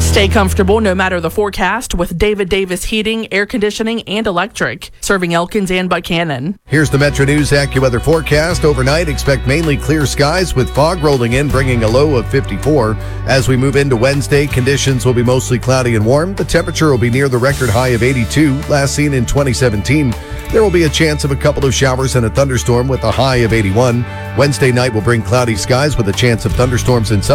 Stay comfortable no matter the forecast with David Davis Heating, Air Conditioning, and Electric, serving Elkins and Buchanan. Here's the Metro News AccuWeather forecast. Overnight, expect mainly clear skies with fog rolling in, bringing a low of 54. As we move into Wednesday, conditions will be mostly cloudy and warm. The temperature will be near the record high of 82, last seen in 2017. There will be a chance of a couple of showers and a thunderstorm with a high of 81. Wednesday night will bring cloudy skies with a chance of thunderstorms and